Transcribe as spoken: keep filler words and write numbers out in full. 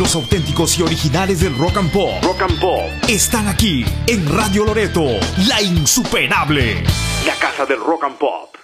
Los auténticos y originales del rock and pop. Rock and Pop. Están aquí en Radio Loreto, la insuperable. La casa del rock and pop.